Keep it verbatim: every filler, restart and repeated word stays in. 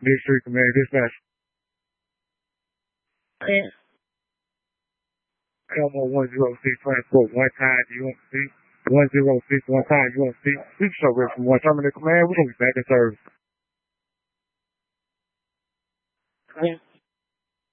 District Command Dispatch. Yeah. Elmo one zero six transport one time U M C. one zero six one time U M C. Please show ready from one terminal command. We're going to be back in service. Yeah.